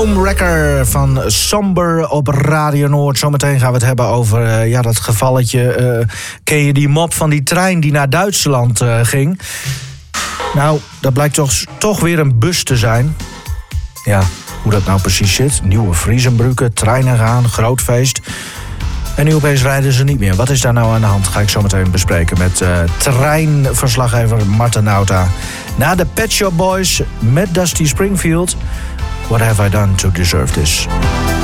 Homewrecker van Somber op Radio Noord. Zometeen gaan we het hebben over dat gevalletje. Ken je die mop van die trein die naar Duitsland ging? Nou, dat blijkt toch weer een bus te zijn. Ja, hoe dat nou precies zit. Nieuwe Friesenbrugge, treinen gaan, groot feest. En nu opeens rijden ze niet meer. Wat is daar nou aan de hand? Ga ik zo meteen bespreken met treinverslaggever Marten Nauta. Na de Pet Shop Boys met Dusty Springfield. What have I done to deserve this?